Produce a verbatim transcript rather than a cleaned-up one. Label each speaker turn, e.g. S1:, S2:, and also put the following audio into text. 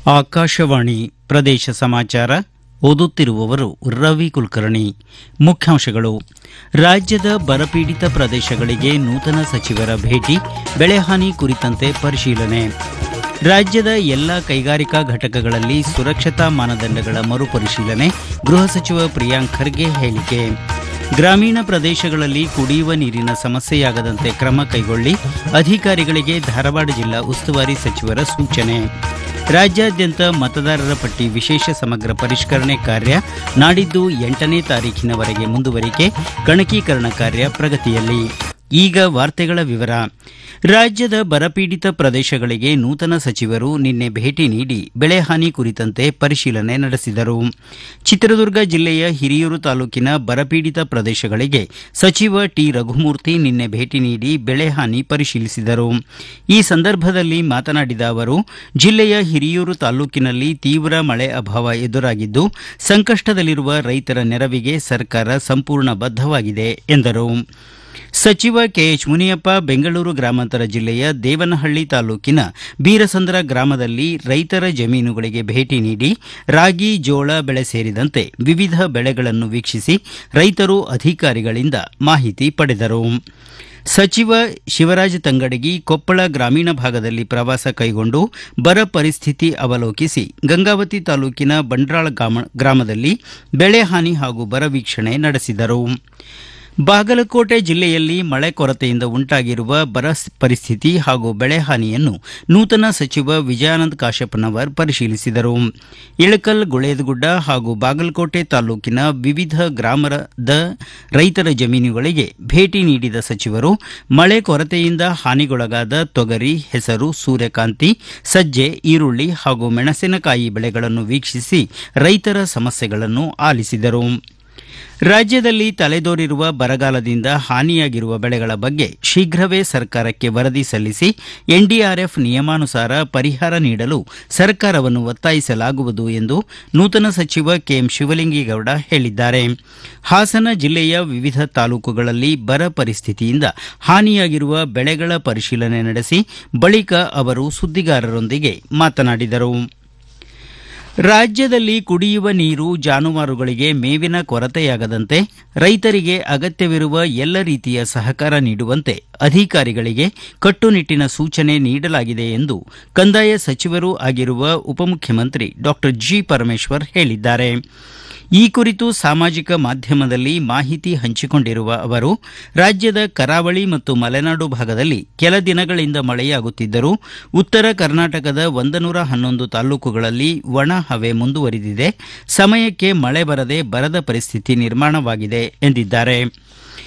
S1: ಆಕಾಶವಾಣಿ ಪ್ರದೇಶ ಸಮಾಚಾರ ಓದುತ್ತಿರುವವರು ರವಿ ಕುಲಕರ್ಣಿ. ಮುಖ್ಯಾಂಶಗಳು: ರಾಜ್ಯದ ಬರಪೀಡಿತ ಪ್ರದೇಶಗಳಿಗೆ ನೂತನ ಸಚಿವರ ಭೇಟಿ, ಬೆಳೆಹಾನಿ ಕುರಿತಂತೆ ಪರಿಶೀಲನೆ. ರಾಜ್ಯದ ಎಲ್ಲ ಕೈಗಾರಿಕಾ ಘಟಕಗಳಲ್ಲಿ ಸುರಕ್ಷತಾ ಮಾನದಂಡಗಳ ಮರುಪರಿಶೀಲನೆ, ಗೃಹ ಸಚಿವ ಪ್ರಿಯಾಂಕ್ ಖರ್ಗೆ ಹೇಳಿಕೆ. ಗ್ರಾಮೀಣ ಪ್ರದೇಶಗಳಲ್ಲಿ ಕುಡಿಯುವ ನೀರಿನ ಸಮಸ್ಯೆಯಾಗದಂತೆ ಕ್ರಮ ಕೈಗೊಳ್ಳಿ, ಅಧಿಕಾರಿಗಳಿಗೆ ಧಾರವಾಡ ಜಿಲ್ಲಾ ಉಸ್ತುವಾರಿ ಸಚಿವರ ಸೂಚನೆ. ರಾಜ್ಯಾದ್ಯಂತ ಮತದಾರರ ಪಟ್ಟಿ ವಿಶೇಷ ಸಮಗ್ರ ಪರಿಷ್ಕರಣೆ ಕಾರ್ಯ ನಾಡಿದ್ದು ಎಂಟನೇ ತಾರೀಖಿನವರೆಗೆ ಮುಂದುವರಿಕೆ, ಗಣಕೀಕರಣ ಕಾರ್ಯ ಪ್ರಗತಿಯಲ್ಲಿ. ಈಗ ವಾರ್ತೆಗಳ ವಿವರ. ರಾಜ್ಯದ ಬರಪೀಡಿತ ಪ್ರದೇಶಗಳಿಗೆ ನೂತನ ಸಚಿವರು ನಿನ್ನೆ ಭೇಟಿ ನೀಡಿ ಬೆಳೆಹಾನಿ ಕುರಿತಂತೆ ಪರಿಶೀಲನೆ ನಡೆಸಿದರು. ಚಿತ್ರದುರ್ಗ ಜಿಲ್ಲೆಯ ಹಿರಿಯೂರು ತಾಲೂಕಿನ ಬರಪೀಡಿತ ಪ್ರದೇಶಗಳಿಗೆ ಸಚಿವ ಟಿ ರಘುಮೂರ್ತಿ ನಿನ್ನೆ ಭೇಟಿ ನೀಡಿ ಬೆಳೆಹಾನಿ ಪರಿಶೀಲಿಸಿದರು. ಈ ಸಂದರ್ಭದಲ್ಲಿ ಮಾತನಾಡಿದ ಅವರು, ಜಿಲ್ಲೆಯ ಹಿರಿಯೂರು ತಾಲೂಕಿನಲ್ಲಿ ತೀವ್ರ ಮಳೆ ಅಭಾವ ಎದುರಾಗಿದ್ದು, ಸಂಕಷ್ಟದಲ್ಲಿರುವ ರೈತರ ನೆರವಿಗೆ ಸರ್ಕಾರ ಸಂಪೂರ್ಣ ಬದ್ಧವಾಗಿದೆ ಎಂದರು. ಸಚಿವ ಕೆಎಚ್ ಮುನಿಯಪ್ಪ ಬೆಂಗಳೂರು ಗ್ರಾಮಾಂತರ ಜಿಲ್ಲೆಯ ದೇವನಹಳ್ಳಿ ತಾಲೂಕಿನ ಬೀರಸಂದ್ರ ಗ್ರಾಮದಲ್ಲಿ ರೈತರ ಜಮೀನುಗಳಿಗೆ ಭೇಟಿ ನೀಡಿ ರಾಗಿ, ಜೋಳ ಬೆಳೆ ಸೇರಿದಂತೆ ವಿವಿಧ ಬೆಳೆಗಳನ್ನು ವೀಕ್ಷಿಸಿ ರೈತರು ಅಧಿಕಾರಿಗಳಿಂದ ಮಾಹಿತಿ ಪಡೆದರು. ಸಚಿವ ಶಿವರಾಜ ತಂಗಡಗಿ ಕೊಪ್ಪಳ ಗ್ರಾಮೀಣ ಭಾಗದಲ್ಲಿ ಪ್ರವಾಸ ಕೈಗೊಂಡು ಬರ ಪರಿಸ್ಥಿತಿ ಅವಲೋಕಿಸಿ ಗಂಗಾವತಿ ತಾಲೂಕಿನ ಬಂಡ್ರಾಳ ಗ್ರಾಮದಲ್ಲಿ ಬೆಳೆ ಹಾನಿ ಹಾಗೂ ಬರ ವೀಕ್ಷಣೆ ನಡೆಸಿದರು. ಬಾಗಲಕೋಟೆ ಜಿಲ್ಲೆಯಲ್ಲಿ ಮಳೆ ಕೊರತೆಯಿಂದ ಉಂಟಾಗಿರುವ ಬರ ಪರಿಸ್ಥಿತಿ ಹಾಗೂ ಬೆಳೆ ಹಾನಿಯನ್ನು ನೂತನ ಸಚಿವ ವಿಜಯಾನಂದ ಕಾಶಪ್ಪನವರ್ ಪರಿಶೀಲಿಸಿದರು. ಇಳಕಲ್, ಗುಳೇದಗುಡ್ಡ ಹಾಗೂ ಬಾಗಲಕೋಟೆ ತಾಲೂಕಿನ ವಿವಿಧ ಗ್ರಾಮದ ರೈತರ ಜಮೀನುಗಳಿಗೆ ಭೇಟಿ ನೀಡಿದ ಸಚಿವರು ಮಳೆ ಕೊರತೆಯಿಂದ ಹಾನಿಗೊಳಗಾದ ತೊಗರಿ, ಹೆಸರು, ಸೂರ್ಯಕಾಂತಿ, ಸಜ್ಜೆ, ಈರುಳ್ಳಿ ಹಾಗೂ ಮೆಣಸಿನಕಾಯಿ ಬೆಳೆಗಳನ್ನು ವೀಕ್ಷಿಸಿ ರೈತರ ಸಮಸ್ಯೆಗಳನ್ನು ಆಲಿಸಿದರು. ರಾಜ್ಯದಲ್ಲಿ ತಲೆದೋರಿರುವ ಬರಗಾಲದಿಂದ ಹಾನಿಯಾಗಿರುವ ಬೆಳೆಗಳ ಬಗ್ಗೆ ಶೀಘ್ರವೇ ಸರ್ಕಾರಕ್ಕೆ ವರದಿ ಸಲ್ಲಿಸಿ ಎನ್ಡಿಆರ್ಎಫ್ ನಿಯಮಾನುಸಾರ ಪರಿಹಾರ ನೀಡಲು ಸರ್ಕಾರವನ್ನು ಒತ್ತಾಯಿಸಲಾಗುವುದು ಎಂದು ನೂತನ ಸಚಿವ ಕೆಎಂ ಶಿವಲಿಂಗೇಗೌಡ ಹೇಳಿದ್ದಾರೆ. ಹಾಸನ ಜಿಲ್ಲೆಯ ವಿವಿಧ ತಾಲೂಕುಗಳಲ್ಲಿ ಬರ ಪರಿಸ್ಥಿತಿಯಿಂದ ಹಾನಿಯಾಗಿರುವ ಬೆಳೆಗಳ ಪರಿಶೀಲನೆ ನಡೆಸಿ ಬಳಿಕ ಅವರು ಸುದ್ದಿಗಾರರೊಂದಿಗೆ ಮಾತನಾಡಿದರು. ರಾಜ್ಯದಲ್ಲಿ ಕುಡಿಯುವ ನೀರು, ಜಾನುವಾರುಗಳಿಗೆ ಮೇವಿನ ಕೊರತೆಯಾಗದಂತೆ ರೈತರಿಗೆ ಅಗತ್ಯವಿರುವ ಎಲ್ಲ ರೀತಿಯ ಸಹಕಾರ ನೀಡುವಂತೆ ಅಧಿಕಾರಿಗಳಿಗೆ ಕಟ್ಟುನಿಟ್ಟಿನ ಸೂಚನೆ ನೀಡಲಾಗಿದೆ ಎಂದು ಕಂದಾಯ ಸಚಿವರೂ ಆಗಿರುವ ಉಪಮುಖ್ಯಮಂತ್ರಿ ಡಾ ಜಿ ಪರಮೇಶ್ವರ್ ಹೇಳಿದ್ದಾರೆ. ಈ ಕುರಿತು ಸಾಮಾಜಿಕ ಮಾಧ್ಯಮದಲ್ಲಿ ಮಾಹಿತಿ ಹಂಚಿಕೊಂಡಿರುವ ಅವರು, ರಾಜ್ಯದ ಕರಾವಳಿ ಮತ್ತು ಮಲೆನಾಡು ಭಾಗದಲ್ಲಿ ಕೆಲ ದಿನಗಳಿಂದ ಮಳೆಯಾಗುತ್ತಿದ್ದರೂ ಉತ್ತರ ಕರ್ನಾಟಕದ ಒಂದನೂರ ಹನ್ನೊಂದು ತಾಲೂಕುಗಳಲ್ಲಿ ಒಣ ಹವೆ ಮುಂದುವರಿದಿದೆ. ಸಮಯಕ್ಕೆ ಮಳೆ ಬರದೆ ಬರದ ಪರಿಸ್ಥಿತಿ ನಿರ್ಮಾಣವಾಗಿದೆ ಎಂದಿದ್ದಾರೆ.